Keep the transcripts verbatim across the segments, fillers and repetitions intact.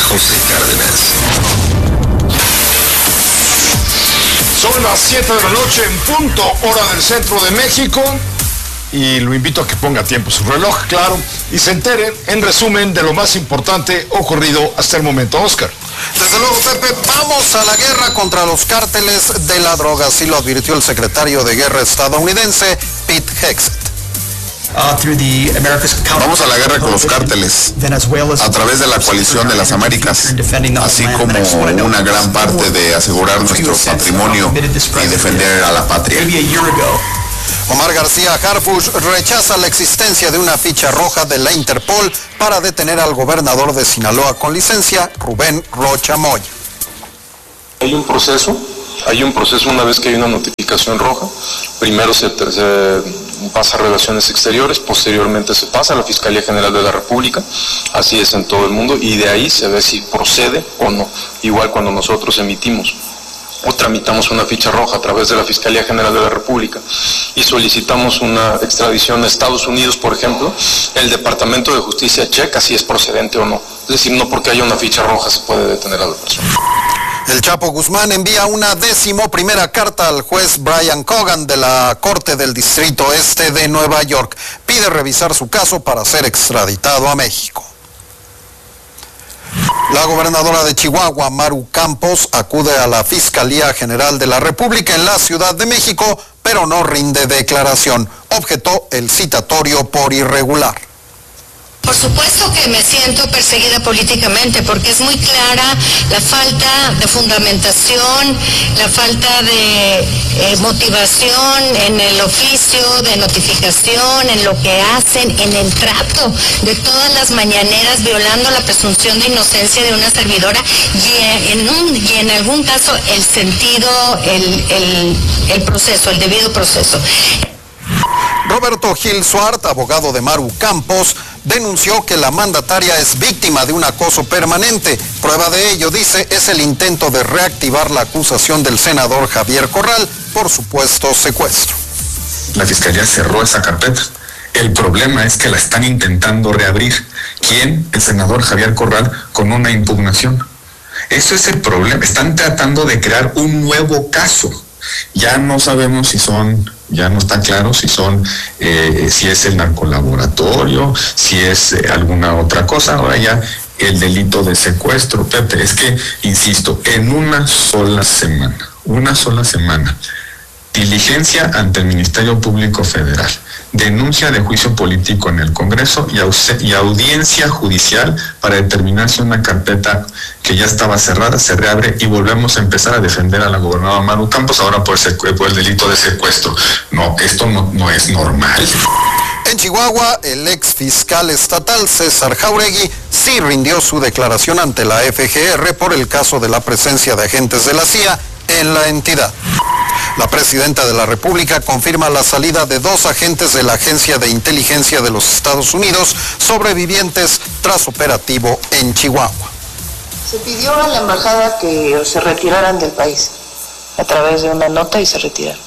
José Cárdenas. Son las siete de la noche en punto, hora del centro de México. Y lo invito a que ponga a tiempo su reloj, claro, y se enteren, en resumen, de lo más importante ocurrido hasta el momento. Oscar. Desde luego, Pepe, vamos a la guerra contra los cárteles de la droga, así lo advirtió el secretario de Guerra estadounidense, Pete Hegseth. Vamos a la guerra con los cárteles a través de la coalición de las Américas, así como una gran parte de asegurar nuestro patrimonio y defender a la patria. Omar García Harfuch rechaza la existencia de una ficha roja de la Interpol para detener al gobernador de Sinaloa con licencia, Rubén Rocha Moya. Hay un proceso, hay un proceso una vez que hay una notificación roja. Primero se, se pasa a Relaciones Exteriores, posteriormente se pasa a la Fiscalía General de la República, así es en todo el mundo, y de ahí se ve si procede o no. Igual cuando nosotros emitimos o tramitamos una ficha roja a través de la Fiscalía General de la República y solicitamos una extradición a Estados Unidos, por ejemplo, el Departamento de Justicia checa si es procedente o no. Es decir, no porque haya una ficha roja se puede detener a la persona. El Chapo Guzmán envía una décimo primera carta al juez Brian Cogan de la Corte del Distrito Este de Nueva York. Pide revisar su caso para ser extraditado a México. La gobernadora de Chihuahua, Maru Campos, acude a la Fiscalía General de la República en la Ciudad de México, pero no rinde declaración. Objetó el citatorio por irregular. Por supuesto que me siento perseguida políticamente porque es muy clara la falta de fundamentación, la falta de eh, motivación en el oficio de notificación, en lo que hacen, en el trato de todas las mañaneras, violando la presunción de inocencia de una servidora y en, un, y en algún caso el sentido, el, el, el proceso, el debido proceso. Roberto Gil Suart, abogado de Maru Campos, denunció que la mandataria es víctima de un acoso permanente. Prueba de ello, dice, es el intento de reactivar la acusación del senador Javier Corral por supuesto secuestro. La fiscalía cerró esa carpeta. El problema es que la están intentando reabrir. ¿Quién? El senador Javier Corral con una impugnación. Eso es el problema. Están tratando de crear un nuevo caso. Ya no sabemos si son, ya no está claro si son, eh, si es el narcolaboratorio, si es eh, alguna otra cosa. Ahora ya el delito de secuestro, Pepe, es que, insisto, en una sola semana, una sola semana, diligencia ante el Ministerio Público Federal, denuncia de juicio político en el Congreso y, au- y audiencia judicial para determinar si una carpeta que ya estaba cerrada se reabre y volvemos a empezar a defender a la gobernadora Maru Campos ahora por, secu- por el delito de secuestro. No, esto no, no es normal. En Chihuahua, el ex fiscal estatal César Jauregui sí rindió su declaración ante la F G R por el caso de la presencia de agentes de la C I A en la entidad. La presidenta de la República confirma la salida de dos agentes de la Agencia de Inteligencia de los Estados Unidos sobrevivientes tras operativo en Chihuahua. Se pidió a la embajada que se retiraran del país a través de una nota y se retiraron.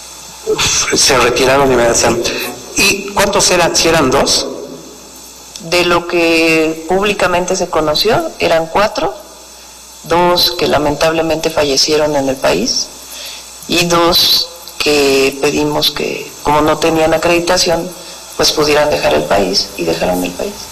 Se retiraron inmediatamente. ¿Y cuántos eran? ¿Si eran dos? De lo que públicamente se conoció, eran cuatro, dos que lamentablemente fallecieron en el país y dos que pedimos que, como no tenían acreditación, pues pudieran dejar el país y dejaron el país.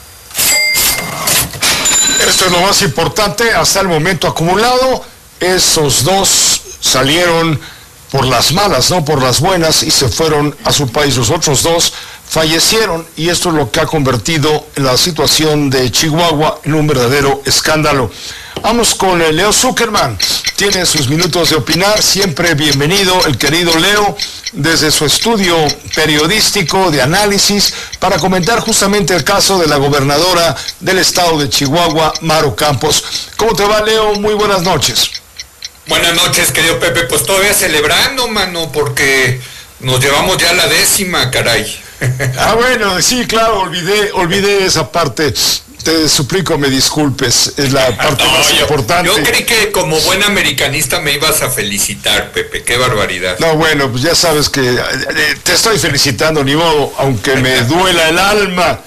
Esto es lo más importante hasta el momento acumulado. Esos dos salieron por las malas, no por las buenas, y se fueron a su país. Los otros dos fallecieron y esto es lo que ha convertido la situación de Chihuahua en un verdadero escándalo. Vamos con el Leo Zuckerman. Tiene sus minutos de opinar. Siempre bienvenido el querido Leo desde su estudio periodístico de análisis para comentar justamente el caso de la gobernadora del estado de Chihuahua, Maru Campos. ¿Cómo te va, Leo? Muy buenas noches. Buenas noches, querido Pepe. Pues todavía celebrando, mano, porque nos llevamos ya la décima, caray. Ah, bueno, sí, claro, olvidé, olvidé esa parte. Te suplico me disculpes, es la parte no, más yo, importante. Yo creí que como buen americanista me ibas a felicitar, Pepe, qué barbaridad. No, bueno, pues ya sabes que eh, te estoy felicitando, ni modo, aunque me duela el alma.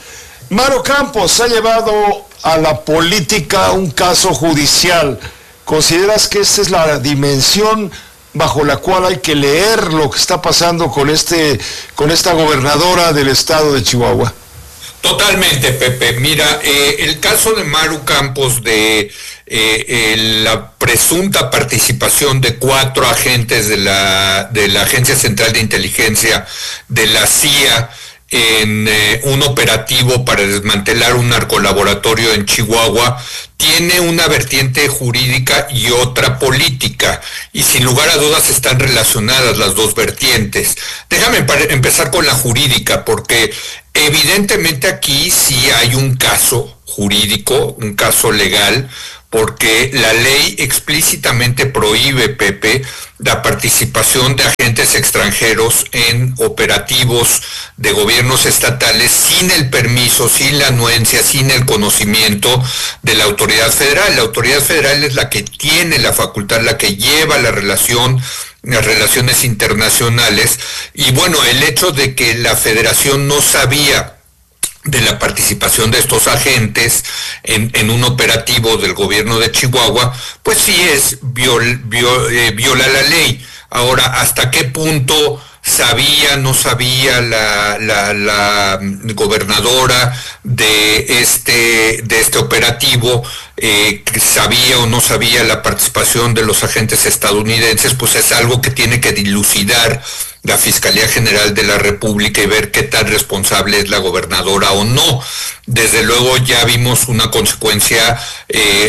Maru Campos ha llevado a la política un caso judicial. ¿Consideras que esta es la dimensión bajo la cual hay que leer lo que está pasando con este, con esta gobernadora del estado de Chihuahua? Totalmente, Pepe. Mira, eh, el caso de Maru Campos, de eh, eh, la presunta participación de cuatro agentes de la, de la Agencia Central de Inteligencia de la C I A en eh, un operativo para desmantelar un narcolaboratorio en Chihuahua, tiene una vertiente jurídica y otra política, y sin lugar a dudas están relacionadas las dos vertientes. Déjame empezar con la jurídica, porque evidentemente aquí sí hay un caso jurídico, un caso legal, porque la ley explícitamente prohíbe, Pepe, la participación de agentes extranjeros en operativos de gobiernos estatales sin el permiso, sin la anuencia, sin el conocimiento de la autoridad federal. La autoridad federal es la que tiene la facultad, la que lleva la relación, las relaciones internacionales, y bueno, el hecho de que la federación no sabía de la participación de estos agentes en, en un operativo del gobierno de Chihuahua, pues sí es viol, viol, eh, viola la ley. Ahora, ¿hasta qué punto sabía, no sabía la, la, la gobernadora de este, de este operativo? Eh, sabía o no sabía la participación de los agentes estadounidenses, pues es algo que tiene que dilucidar la Fiscalía General de la República y ver qué tan responsable es la gobernadora o no. Desde luego ya vimos una consecuencia eh,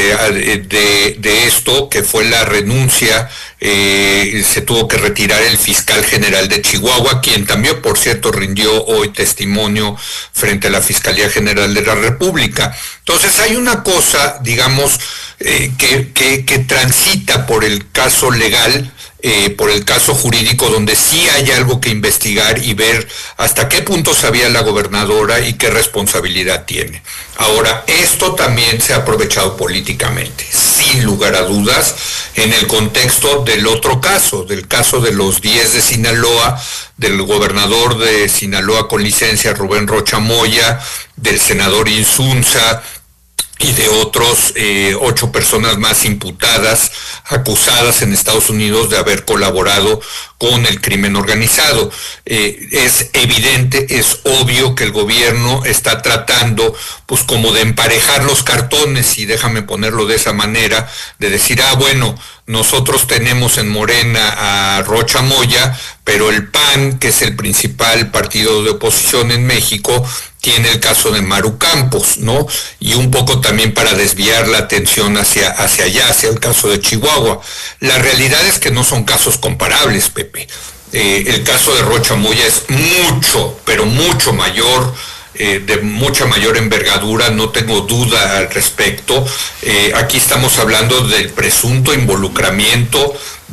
de, de esto, que fue la renuncia. Eh, se tuvo que retirar el fiscal general de Chihuahua, quien también, por cierto, rindió hoy testimonio frente a la Fiscalía General de la República. Entonces hay una cosa, digamos, eh, que, que, que transita por el caso legal, Eh, por el caso jurídico, donde sí hay algo que investigar y ver hasta qué punto sabía la gobernadora y qué responsabilidad tiene. Ahora, esto también se ha aprovechado políticamente, sin lugar a dudas, en el contexto del otro caso, del caso de los diez de Sinaloa, del gobernador de Sinaloa con licencia, Rubén Rocha Moya, del senador Insunza, y de otros eh, ocho personas más imputadas, acusadas en Estados Unidos de haber colaborado con el crimen organizado. Eh, es evidente, es obvio que el gobierno está tratando, pues, como de emparejar los cartones, y déjame ponerlo de esa manera, de decir, ah, bueno, nosotros tenemos en Morena a Rocha Moya, pero el P A N, que es el principal partido de oposición en México, tiene el caso de Maru Campos, ¿no? Y un poco también para desviar la atención hacia, hacia allá, hacia el caso de Chihuahua. La realidad es que no son casos comparables, Pepe. Eh, el caso de Rocha Moya es mucho, pero mucho mayor, eh, de mucha mayor envergadura, no tengo duda al respecto. Eh, aquí estamos hablando del presunto involucramiento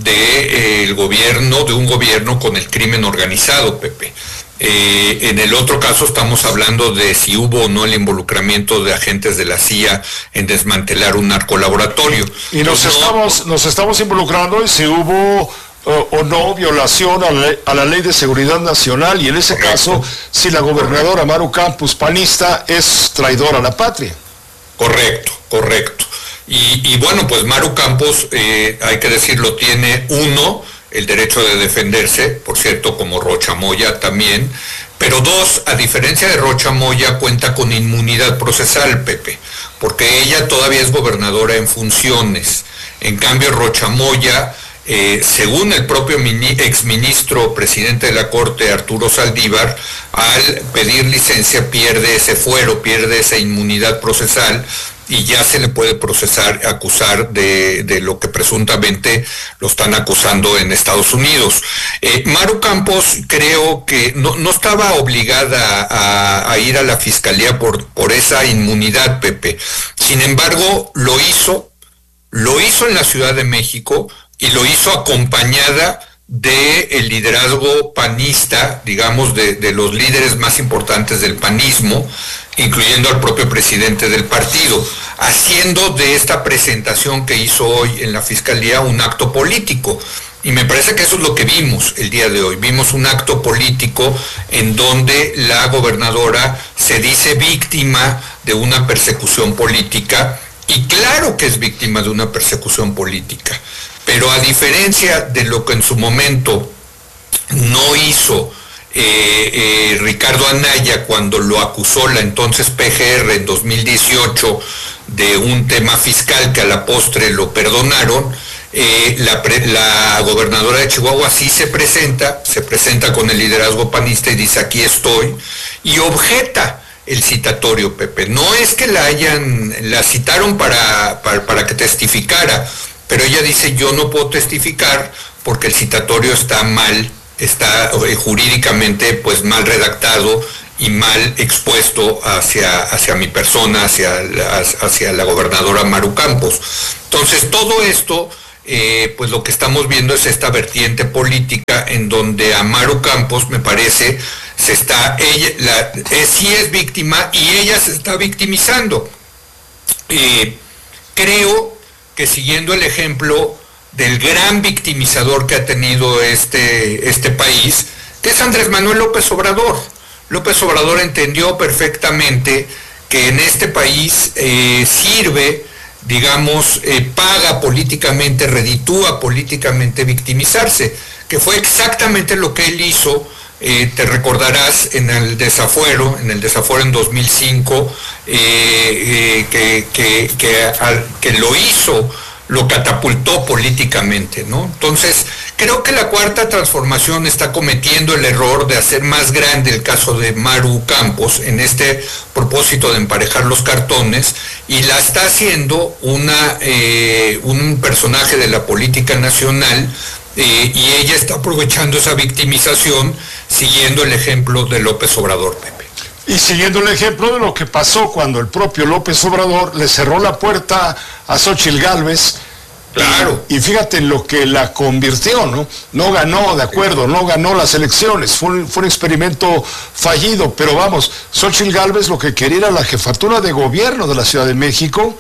del gobierno, de un gobierno con el crimen organizado, Pepe. Eh, en el otro caso estamos hablando de si hubo o no el involucramiento de agentes de la C I A en desmantelar un narcolaboratorio. Y nos, Entonces, estamos, no... nos estamos involucrando en si hubo uh, o no violación a la, a la Ley de Seguridad Nacional, y en ese Correcto. caso, si la gobernadora Maru Campos, panista, es traidora a la patria. Correcto, correcto. Y, y bueno, pues Maru Campos, eh, hay que decirlo, tiene uno, el derecho de defenderse, por cierto, como Rocha Moya también, pero dos, a diferencia de Rocha Moya, cuenta con inmunidad procesal, Pepe, porque ella todavía es gobernadora en funciones. En cambio, Rocha Moya, eh, según el propio mini, exministro presidente de la Corte, Arturo Saldívar, al pedir licencia pierde ese fuero, pierde esa inmunidad procesal, y ya se le puede procesar, acusar de, de lo que presuntamente lo están acusando en Estados Unidos. Eh, Maru Campos creo que no, no estaba obligada a, a ir a la fiscalía por, por esa inmunidad, Pepe. Sin embargo, lo hizo, lo hizo en la Ciudad de México, y lo hizo acompañada de el liderazgo panista, digamos, de, de los líderes más importantes del panismo, incluyendo al propio presidente del partido, haciendo de esta presentación que hizo hoy en la Fiscalía un acto político. Y me parece que eso es lo que vimos el día de hoy. Vimos un acto político en donde la gobernadora se dice víctima de una persecución política, y claro que es víctima de una persecución política, pero a diferencia de lo que en su momento no hizo eh, eh, Ricardo Anaya cuando lo acusó la entonces P G R en dos mil dieciocho de un tema fiscal que a la postre lo perdonaron, Eh, la, pre, la gobernadora de Chihuahua sí se presenta, se presenta con el liderazgo panista y dice aquí estoy, y objeta el citatorio, Pepe. No es que la hayan, la citaron para, para, para que testificara, pero ella dice yo no puedo testificar porque el citatorio está mal, está eh, jurídicamente pues mal redactado y mal expuesto hacia, hacia mi persona, hacia la, hacia la gobernadora Maru Campos. Entonces todo esto... Eh, pues lo que estamos viendo es esta vertiente política en donde a Maru Campos, me parece, se está, ella, la, eh, sí es víctima y ella se está victimizando. Eh, creo que siguiendo el ejemplo del gran victimizador que ha tenido este, este país, que es Andrés Manuel López Obrador. López Obrador entendió perfectamente que en este país eh, sirve, digamos, eh, paga políticamente, reditúa políticamente victimizarse, que fue exactamente lo que él hizo, eh, te recordarás, en el desafuero, en el desafuero en dos mil cinco, eh, eh, que, que, que, al, que lo hizo, lo catapultó políticamente, ¿no? Entonces, creo que la Cuarta Transformación está cometiendo el error de hacer más grande el caso de Maru Campos en este propósito de emparejar los cartones, y la está haciendo una, eh, un personaje de la política nacional, eh, y ella está aprovechando esa victimización siguiendo el ejemplo de López Obrador, Pepe. Y siguiendo el ejemplo de lo que pasó cuando el propio López Obrador le cerró la puerta a Xóchitl Gálvez. Claro. Y, y fíjate en lo que la convirtió, ¿no? No ganó, de acuerdo, no ganó las elecciones, fue un, fue un experimento fallido, pero vamos, Xóchitl Gálvez lo que quería era la jefatura de gobierno de la Ciudad de México,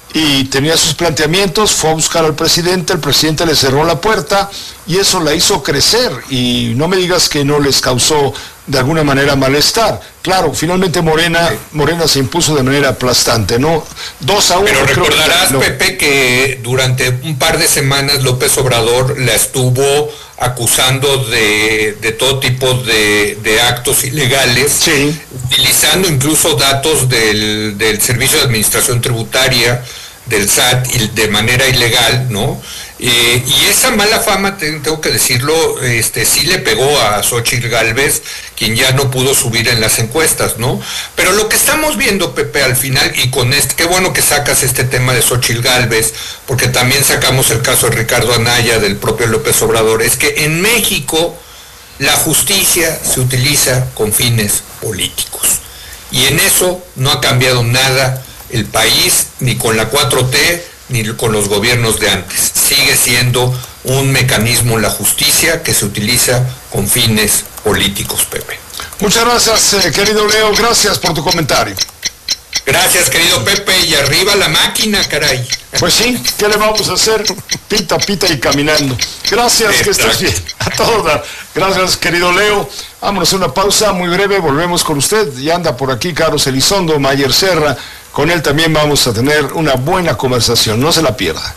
y tenía sus planteamientos, fue a buscar al presidente, el presidente le cerró la puerta, y eso la hizo crecer, y no me digas que no les causó de alguna manera malestar. Claro, finalmente Morena, Morena se impuso de manera aplastante, ¿no? Dos a uno. Pero recordarás, que, no. Pepe, que durante un par de semanas López Obrador la estuvo acusando de, de todo tipo de, de actos ilegales, sí, utilizando incluso datos del, del Servicio de Administración Tributaria, del S A T, de manera ilegal, ¿no? Eh, y esa mala fama, tengo que decirlo, este, sí le pegó a Xóchitl Gálvez, quien ya no pudo subir en las encuestas, ¿no? Pero lo que estamos viendo, Pepe, al final, y con este, qué bueno que sacas este tema de Xóchitl Gálvez, porque también sacamos el caso de Ricardo Anaya, del propio López Obrador, es que en México la justicia se utiliza con fines políticos. Y en eso no ha cambiado nada el país, ni con la cuatro T, ni con los gobiernos de antes. Sigue siendo un mecanismo la justicia que se utiliza con fines políticos, Pepe. Muchas gracias, eh, querido Leo, gracias por tu comentario. Gracias, querido Pepe, y arriba la máquina, caray. Pues sí, ¿qué le vamos a hacer? Pita, pita y caminando. Gracias, que estés bien. A todos. Gracias, querido Leo. Vámonos a una pausa muy breve, volvemos con usted. Ya anda por aquí Carlos Elizondo, Mayer Serra. Con él también vamos a tener una buena conversación, no se la pierda.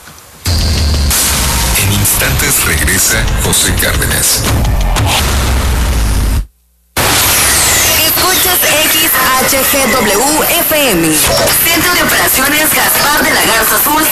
En instantes regresa José Cárdenas. Escuchas X H G W F M. Centro de Operaciones Gaspar de la Garza Azul.